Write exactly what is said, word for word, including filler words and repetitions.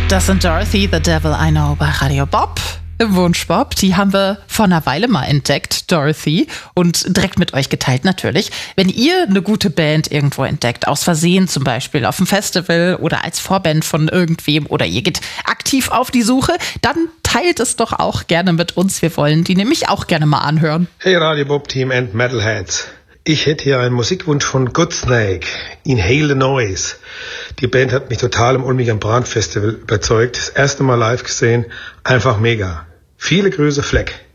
Das sind Dorothy, The Devil I Know bei Radio Bob. Im Wunschbob, die haben wir vor einer Weile mal entdeckt, Dorothy, und direkt mit euch geteilt natürlich. Wenn ihr eine gute Band irgendwo entdeckt, aus Versehen zum Beispiel auf dem Festival oder als Vorband von irgendwem oder ihr geht aktiv auf die Suche, dann teilt es doch auch gerne mit uns. Wir wollen die nämlich auch gerne mal anhören. Hey Radio Bob Team and Metalheads. Ich hätte hier einen Musikwunsch von Goodsnake, Inhale the Noise. Die Band hat mich total im Ulmiger Brand Festival überzeugt. Das erste Mal live gesehen, einfach mega. Viele Grüße, Fleck.